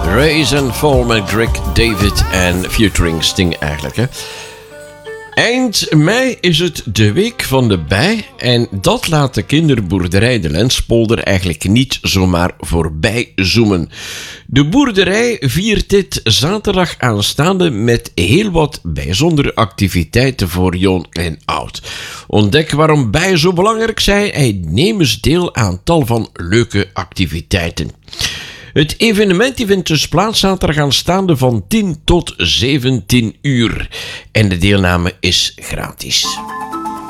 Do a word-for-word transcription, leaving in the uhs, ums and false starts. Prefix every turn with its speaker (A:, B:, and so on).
A: Rise and Fall met Greg David en featuring Sting eigenlijk, hè. Eind mei is het de week van de bij en dat laat de kinderboerderij de Lenspolder eigenlijk niet zomaar voorbij zoomen. De boerderij viert dit zaterdag aanstaande met heel wat bijzondere activiteiten voor jong en oud. Ontdek waarom bij zo belangrijk zijn en neem eens deel aan tal van leuke activiteiten. Het evenement die vindt dus plaats zaterdag aanstaande van tien tot zeventien uur. En de deelname is gratis.